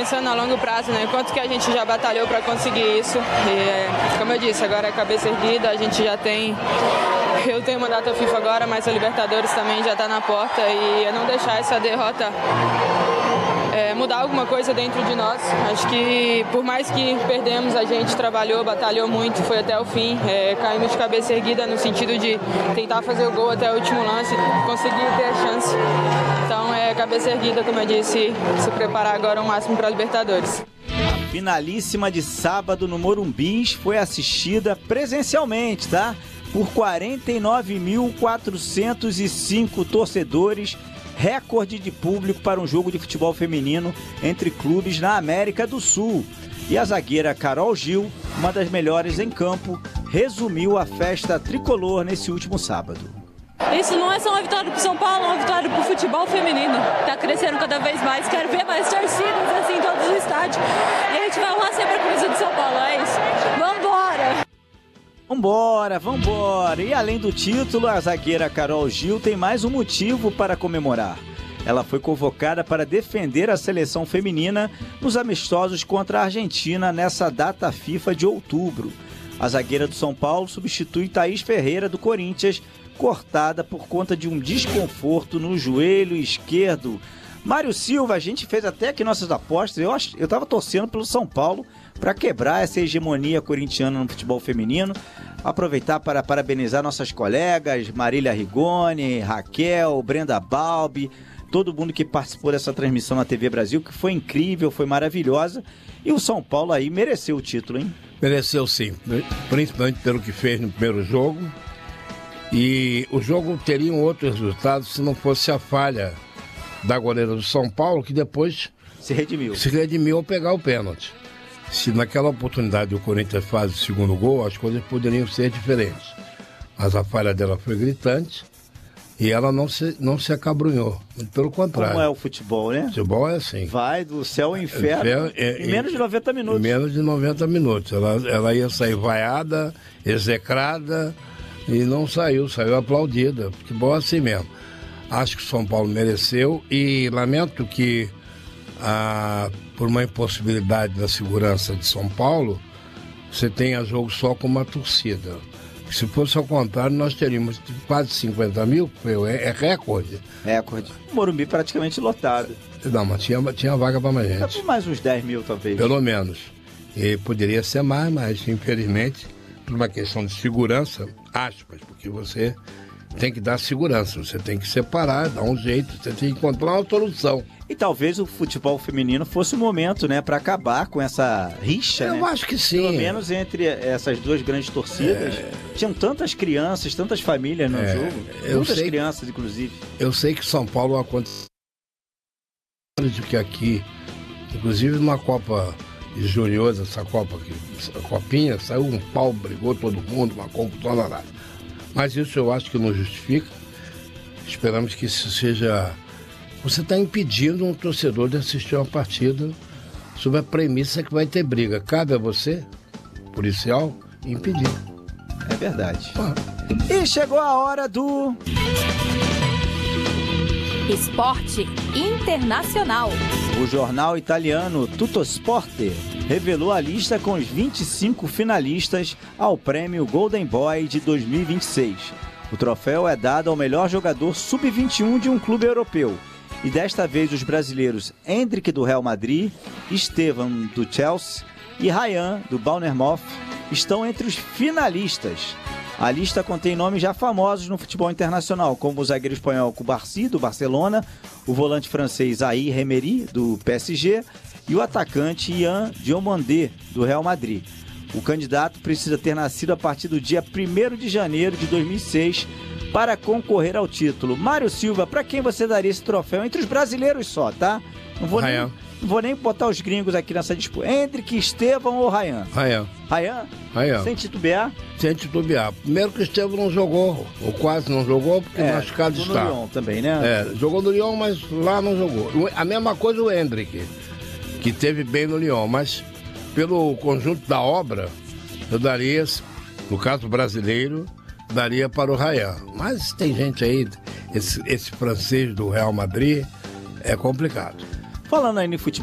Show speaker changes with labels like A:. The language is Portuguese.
A: pensando a longo prazo, né? Quanto que a gente já batalhou para conseguir isso. E, como eu disse, agora é cabeça erguida, a gente já tem... Eu tenho mandato da FIFA agora, mas a Libertadores também já está na porta e não deixar essa derrota mudar alguma coisa dentro de nós. Acho que por mais que perdemos, a gente trabalhou, batalhou muito, foi até o fim, caímos de cabeça erguida no sentido de tentar fazer o gol até o último lance, conseguir ter a chance. Então cabeça erguida, como eu disse, se preparar agora o máximo para a Libertadores.
B: A finalíssima de sábado no Morumbi foi assistida presencialmente, tá? Por 49.405 torcedores, recorde de público para um jogo de futebol feminino entre clubes na América do Sul. E a zagueira Carol Gil, uma das melhores em campo, resumiu a festa tricolor nesse último sábado.
C: Isso não é só uma vitória para o São Paulo, é uma vitória para o futebol feminino. Está crescendo cada vez mais, quero ver mais torcidas assim em todos os estádios. E a gente vai honrar sempre a camisa do São Paulo, é isso. Vambora!
B: Vambora! E além do título, a zagueira Carol Gil tem mais um motivo para comemorar. Ela foi convocada para defender a seleção feminina nos amistosos contra a Argentina nessa data FIFA de outubro. A zagueira do São Paulo substitui Thaís Ferreira do Corinthians, cortada por conta de um desconforto no joelho esquerdo. Mário Silva, a gente fez até aqui nossas apostas. Eu estava torcendo pelo São Paulo para quebrar essa hegemonia corintiana no futebol feminino. Aproveitar para parabenizar nossas colegas, Marília Rigoni, Raquel, Brenda Balbi, todo mundo que participou dessa transmissão na TV Brasil, que foi incrível, foi maravilhosa. E o São Paulo aí mereceu o título, hein?
D: Mereceu sim, principalmente pelo que fez no primeiro jogo. E o jogo teria um outro resultado se não fosse a falha da goleira do São Paulo, que depois
B: se redimiu
D: ao pegar o pênalti. Se naquela oportunidade o Corinthians faz o segundo gol, as coisas poderiam ser diferentes. Mas a falha dela foi gritante e ela não se acabrunhou. Pelo contrário.
B: Como é o futebol, né?
D: O futebol é assim.
B: Vai do céu ao inferno em menos de 90 minutos.
D: Em menos de 90 minutos. Ela ia sair vaiada, execrada e não saiu aplaudida. Futebol é assim mesmo. Acho que o São Paulo mereceu e lamento que, por uma impossibilidade da segurança de São Paulo, você tenha jogo só com uma torcida. Se fosse ao contrário, nós teríamos quase 50 mil, é recorde.
B: Recorde. O Morumbi praticamente lotado.
D: Não, mas tinha vaga para mais gente.
B: Mais uns 10 mil, talvez.
D: Pelo menos. E poderia ser mais, mas infelizmente, por uma questão de segurança, aspas, porque você tem que dar segurança, você tem que separar, dar um jeito, você tem que encontrar uma solução.
B: E talvez o futebol feminino fosse o momento, né, para acabar com essa rixa,
D: Eu acho que sim.
B: Pelo menos entre essas duas grandes torcidas. Tinham tantas crianças, tantas famílias no jogo. Muitas crianças, inclusive.
D: Eu sei que São Paulo aconteceu do que aqui, inclusive numa Copa de Juniores, essa copinha, saiu um pau, brigou todo mundo, uma confusão danada. Mas isso eu acho que não justifica. Esperamos que isso seja... Você está impedindo um torcedor de assistir uma partida sob a premissa que vai ter briga. Cabe a você, policial, impedir.
B: É verdade. E chegou a hora do...
E: Esporte Internacional.
B: O jornal italiano Tuttosport revelou a lista com os 25 finalistas ao prêmio Golden Boy de 2026. O troféu é dado ao melhor jogador sub-21 de um clube europeu. E desta vez os brasileiros Endrick, do Real Madrid, Estevam, do Chelsea e Ryan, do Bournemouth, estão entre os finalistas. A lista contém nomes já famosos no futebol internacional, como o zagueiro espanhol Cubarsí, do Barcelona, o volante francês Zaïre Emery, do PSG, e o atacante Ian Diomandé, do Real Madrid. O candidato precisa ter nascido a partir do dia 1º de janeiro de 2006 para concorrer ao título. Mário Silva, para quem você daria esse troféu? Entre os brasileiros só, tá? Não vou nem botar os gringos aqui nessa disputa. Endrick, Estevam ou Ryan?
D: Ryan.
B: Sem titubear?
D: Sem titubear. Primeiro que o Estevam não jogou, ou quase não jogou, porque machucado está.
B: Jogou no Lyon também, né?
D: Jogou no Lyon, mas lá não jogou. A mesma coisa o Endrick, que teve bem no Lyon, mas pelo conjunto da obra, eu daria, no caso brasileiro, daria para o Ryan. Mas tem gente aí, esse francês do Real Madrid, é complicado.
B: Falando aí no futebol